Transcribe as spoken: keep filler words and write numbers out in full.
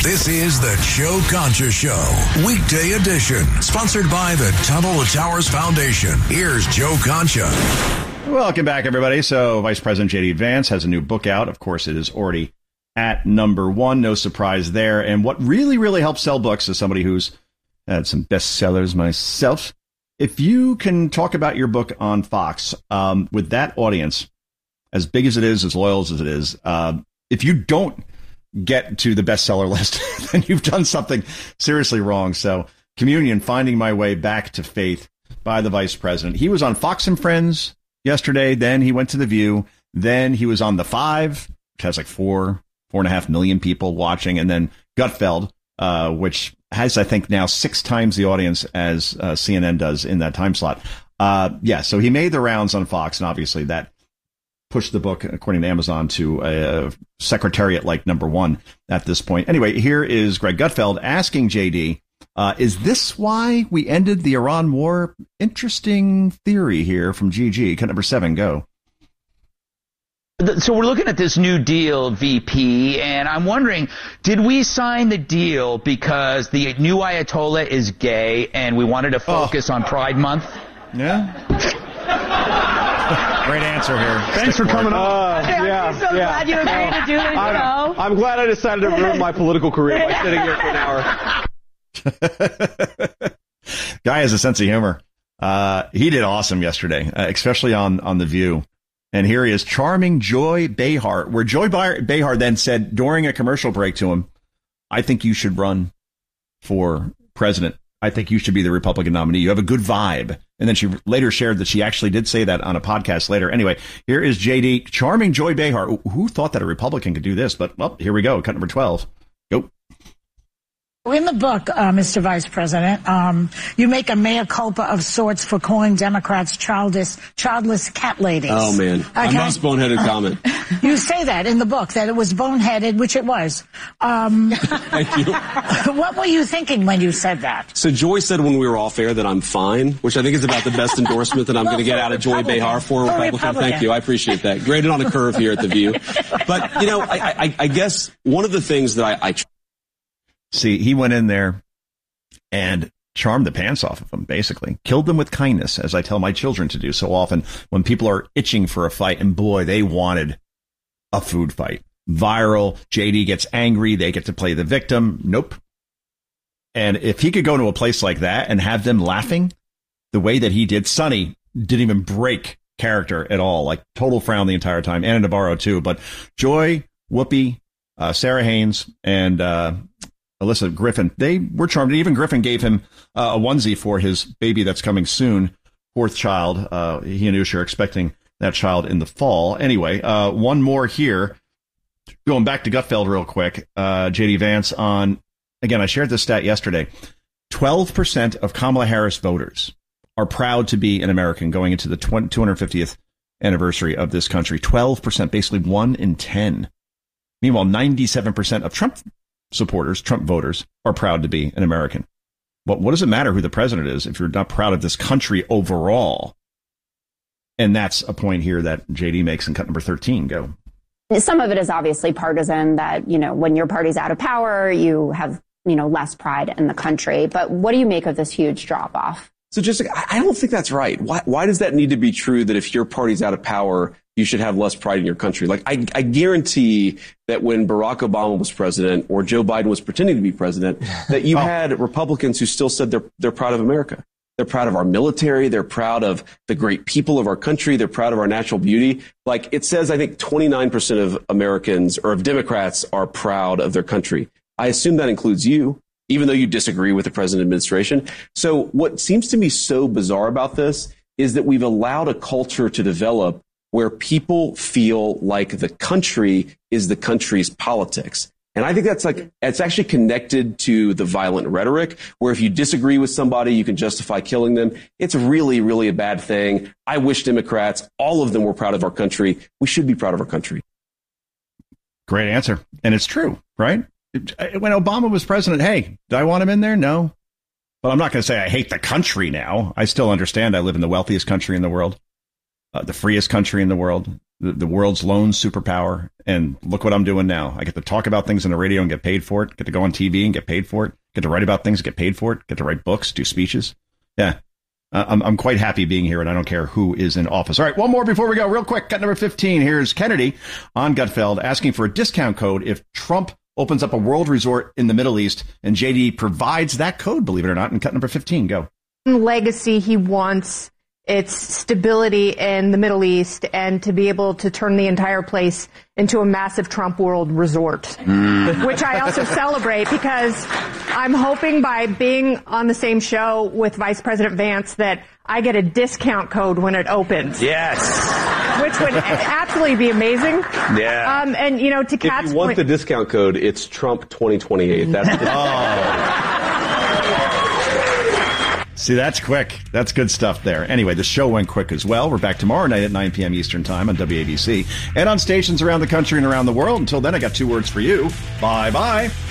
This is the Joe Concha Show, weekday edition, sponsored by the Tunnel to Towers Foundation. Here's Joe Concha. Welcome back, everybody. So Vice President J D. Vance has a new book out. Of course, it is already at number one. No surprise there. And what really, really helps sell books as somebody who's had some bestsellers myself, if you can talk about your book on Fox um, with that audience, as big as it is, as loyal as it is, uh, if you don't get to the bestseller list, then you've done something seriously wrong. So Communion, Finding My Way Back to Faith by the Vice President. He was on Fox and Friends yesterday. Then he went to The View. Then he was on The Five, which has like four, four and a half million people watching. And then Gutfeld, uh, which has, I think, now six times the audience as uh, C N N does in that time slot. Uh, yeah, so he made the rounds on Fox, and obviously that pushed the book, according to Amazon, to a secretariat-like number one at this point. Anyway, here is Greg Gutfeld asking J D, uh, is this why we ended the Iran war? Interesting theory here from G G. Cut number seven, go. So we're looking at this new deal, V P, and I'm wondering, did we sign the deal because the new Ayatollah is gay and we wanted to focus oh. on Pride Month? Yeah. Great answer here. Thanks Stick for coming on. Uh, yeah, I'm so yeah. glad you agreed to do this I'm, show. I'm glad I decided to ruin my political career by sitting here for an hour. Guy has a sense of humor. Uh, he did awesome yesterday, uh, especially on, on The View. And here he is, charming Joy Behar, where Joy Behar then said during a commercial break to him, I think you should run for president. I think you should be the Republican nominee. You have a good vibe. And then she later shared that she actually did say that on a podcast later. Anyway, here is J D, charming Joy Behar. Who thought that a Republican could do this? But, well, here we go. Cut number twelve. Go. In the book, uh, Mister Vice President, um, you make a mea culpa of sorts for calling Democrats childless, childless cat ladies. Oh, man. Okay? A most boneheaded comment. You say that in the book, that it was boneheaded, which it was. Um, Thank you. What were you thinking when you said that? So Joy said when we were off air that I'm fine, which I think is about the best endorsement that I'm well, going to get out of Joy Behar for, for Republican. Republican. Thank you. I appreciate that. Graded on a curve here at The View. But, you know, I, I, I guess one of the things that I... I See, he went in there and charmed the pants off of them, basically. Killed them with kindness, as I tell my children to do so often when people are itching for a fight. And boy, they wanted a food fight. Viral. J D gets angry. They get to play the victim. Nope. And if he could go to a place like that and have them laughing the way that he did, Sonny didn't even break character at all. Like total frown the entire time. Anna Navarro, too. But Joy, Whoopi, uh, Sarah Haynes, and... uh Alyssa Griffin, they were charmed. Even Griffin gave him uh, a onesie for his baby that's coming soon, fourth child. Uh, he and Usha are expecting that child in the fall. Anyway, uh, one more here. Going back to Gutfeld real quick, uh, J D Vance on, again, I shared this stat yesterday. twelve percent of Kamala Harris voters are proud to be an American going into the two hundred fiftieth anniversary of this country. twelve percent, basically one in ten. Meanwhile, ninety-seven percent of Trump supporters, Trump voters, are proud to be an American. But what does it matter who the president is if you're not proud of this country overall? And that's a point here that J D makes in cut number thirteen. Go. Some of it is obviously partisan, that, you know, when your party's out of power, you have, you know, less pride in the country. But what do you make of this huge drop off? So just, I don't think that's right. Why, why does that need to be true that if your party's out of power, you should have less pride in your country? Like, I, I guarantee that when Barack Obama was president or Joe Biden was pretending to be president, that you oh. had Republicans who still said they're, they're proud of America. They're proud of our military. They're proud of the great people of our country. They're proud of our natural beauty. Like it says, I think twenty-nine percent of Americans or of Democrats are proud of their country. I assume that includes you, even though you disagree with the president administration. So what seems to me so bizarre about this is that we've allowed a culture to develop where people feel like the country is the country's politics. And I think that's like, it's actually connected to the violent rhetoric, where if you disagree with somebody, you can justify killing them. It's really, really a bad thing. I wish Democrats, all of them, were proud of our country. We should be proud of our country. Great answer. And it's true, right? When Obama was president, hey, do I want him in there? No. But I'm not going to say I hate the country now. I still understand I live in the wealthiest country in the world, uh, the freest country in the world, the, the world's lone superpower. And look what I'm doing now. I get to talk about things on the radio and get paid for it. Get to go on T V and get paid for it. Get to write about things, get paid for it. Get to write books, do speeches. Yeah. Uh, I'm, I'm quite happy being here, and I don't care who is in office. All right, one more before we go. Real quick, cut number fifteen. Here's Kennedy on Gutfeld asking for a discount code if Trump opens up a world resort in the Middle East, and J D provides that code, believe it or not, in cut number fifteen. Go. Legacy he wants its stability in the Middle East and to be able to turn the entire place into a massive Trump world resort, mm. which I also celebrate because I'm hoping by being on the same show with Vice President Vance that I get a discount code when it opens. Yes. Which would absolutely be amazing. Yeah. Um, and, you know, to Kat's If you want point, the discount code, it's Trump twenty twenty-eight. That's the Oh. See, that's quick. That's good stuff there. Anyway, the show went quick as well. We're back tomorrow night at nine p.m. Eastern Time on W A B C and on stations around the country and around the world. Until then, I got two words for you. Bye-bye.